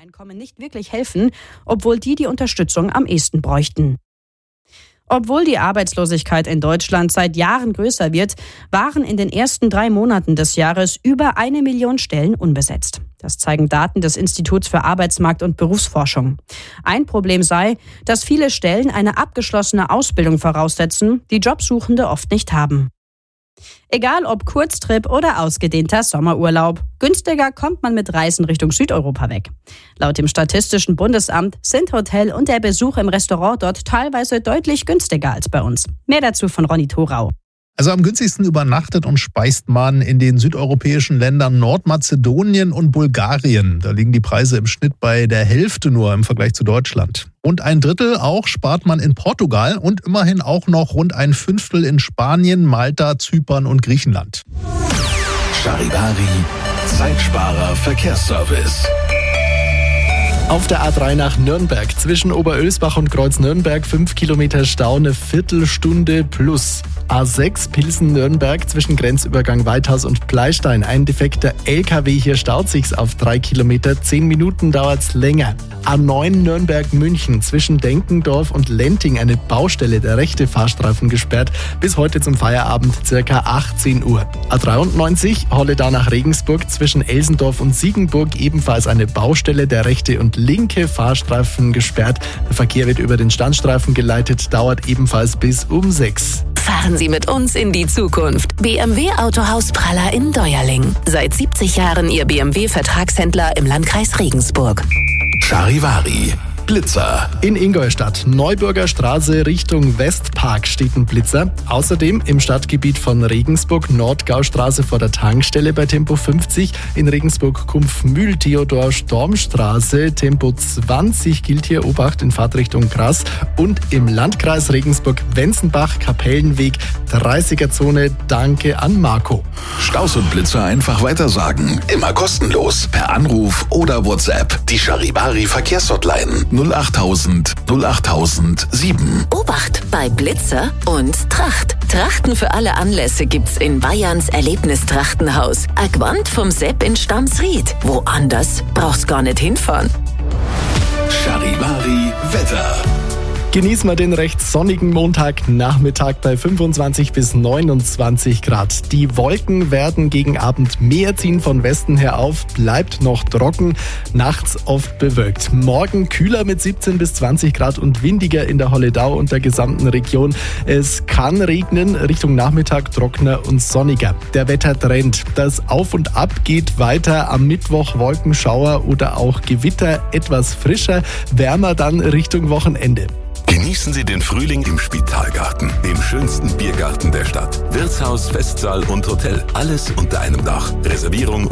Einkommen nicht wirklich helfen, obwohl die Unterstützung am ehesten bräuchten. Obwohl die Arbeitslosigkeit in Deutschland seit Jahren größer wird, waren in den ersten 3 Monaten des Jahres über 1 Million Stellen unbesetzt. Das zeigen Daten des Instituts für Arbeitsmarkt- und Berufsforschung. Ein Problem sei, dass viele Stellen eine abgeschlossene Ausbildung voraussetzen, die Jobsuchende oft nicht haben. Egal ob Kurztrip oder ausgedehnter Sommerurlaub, günstiger kommt man mit Reisen Richtung Südeuropa weg. Laut dem Statistischen Bundesamt sind Hotel und der Besuch im Restaurant dort teilweise deutlich günstiger als bei uns. Mehr dazu von Ronny Thorau. Also am günstigsten übernachtet und speist man in den südeuropäischen Ländern Nordmazedonien und Bulgarien. Da liegen die Preise im Schnitt bei der Hälfte nur im Vergleich zu Deutschland. Rund 1/3 auch spart man in Portugal und immerhin auch noch rund 1/5 in Spanien, Malta, Zypern und Griechenland. Charivari, Zeitsparer Verkehrsservice. Auf der A3 nach Nürnberg zwischen Oberölsbach und Kreuz Nürnberg 5 Kilometer Stau, eine Viertelstunde plus. A6 Pilsen-Nürnberg zwischen Grenzübergang Weithaus und Pleystein. Ein defekter LKW, hier staut sich's auf 3 Kilometer. 10 Minuten dauert's länger. A9 Nürnberg-München zwischen Denkendorf und Lenting eine Baustelle, der rechte Fahrstreifen gesperrt. Bis heute zum Feierabend circa 18 Uhr. A93 Holledau nach Regensburg zwischen Elsendorf und Siegenburg ebenfalls eine Baustelle, der rechte und linke Fahrstreifen gesperrt. Der Verkehr wird über den Standstreifen geleitet, dauert ebenfalls bis um 6. Fahren Sie mit uns in die Zukunft. BMW Autohaus Praller in Deuerling. Seit 70 Jahren Ihr BMW-Vertragshändler im Landkreis Regensburg. Charivari, Blitzer. In Ingolstadt, Neuburger Straße Richtung Westpark steht ein Blitzer. Außerdem im Stadtgebiet von Regensburg, Nordgaustraße vor der Tankstelle bei Tempo 50. In Regensburg Kumpfmühl, Theodor Stormstraße, Tempo 20 gilt hier Obacht in Fahrtrichtung Gras. Und im Landkreis Regensburg-Wenzenbach, Kapellenweg, 30er-Zone. Danke an Marco. Staus und Blitzer einfach weitersagen. Immer kostenlos. Per Anruf oder WhatsApp. Die Charivari Verkehrshotline 08000 08007. Obacht bei Blitzer und Tracht. Trachten für alle Anlässe gibt's in Bayerns Erlebnistrachtenhaus. Agwand vom Sepp in Stamsried. Woanders brauchst gar nicht hinfahren. Charivari Wetter. Genießen wir den recht sonnigen Montagnachmittag bei 25 bis 29 Grad. Die Wolken werden gegen Abend mehr ziehen von Westen her auf, bleibt noch trocken, nachts oft bewölkt. Morgen kühler mit 17 bis 20 Grad und windiger in der Holledau und der gesamten Region. Es kann regnen, Richtung Nachmittag trockener und sonniger. Der Wettertrend, das Auf und Ab geht weiter. Am Mittwoch Wolkenschauer oder auch Gewitter, etwas frischer, wärmer dann Richtung Wochenende. Genießen Sie den Frühling im Spitalgarten, dem schönsten Biergarten der Stadt. Wirtshaus, Festsaal und Hotel, alles unter einem Dach. Reservierung